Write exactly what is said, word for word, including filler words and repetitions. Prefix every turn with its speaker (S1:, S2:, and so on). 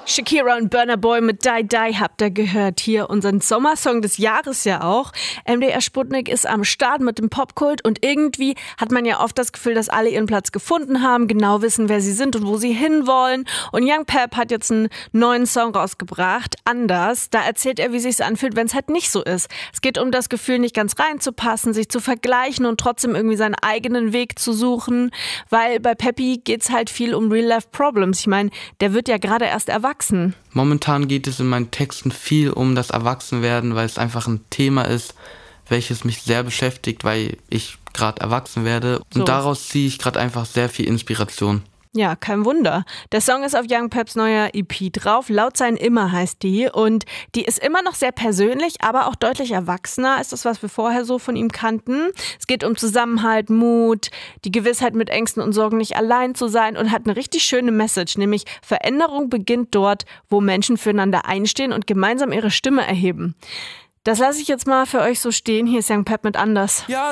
S1: Shakira und Burna Boy mit Die Die habt ihr gehört. Hier unseren Sommersong des Jahres ja auch. M D R Sputnik ist am Start mit dem Popkult und irgendwie hat man ja oft das Gefühl, dass alle ihren Platz gefunden haben, genau wissen, wer sie sind und wo sie hinwollen. Und Young Pep hat jetzt einen neuen Song rausgebracht, Anders. Da erzählt er, wie sich's anfühlt, wenn es halt nicht so ist. Es geht um das Gefühl, nicht ganz reinzupassen, sich zu vergleichen und trotzdem irgendwie seinen eigenen Weg zu suchen, weil bei Peppy geht's halt viel um Real-Life-Problems. Ich meine, der wird ja gerade erst erwachsen.
S2: Momentan geht es in meinen Texten viel um das Erwachsenwerden, weil es einfach ein Thema ist, welches mich sehr beschäftigt, weil ich gerade erwachsen werde. Und so. Daraus ziehe ich gerade einfach sehr viel Inspiration.
S1: Ja, kein Wunder. Der Song ist auf Young Peps neuer E P drauf. Laut sein immer heißt die. Und die ist immer noch sehr persönlich, aber auch deutlich erwachsener als das, was wir vorher so von ihm kannten. Es geht um Zusammenhalt, Mut, die Gewissheit, mit Ängsten und Sorgen nicht allein zu sein und hat eine richtig schöne Message, nämlich Veränderung beginnt dort, wo Menschen füreinander einstehen und gemeinsam ihre Stimme erheben. Das lasse ich jetzt mal für euch so stehen. Hier ist Young Pep mit Anders.
S3: Ja.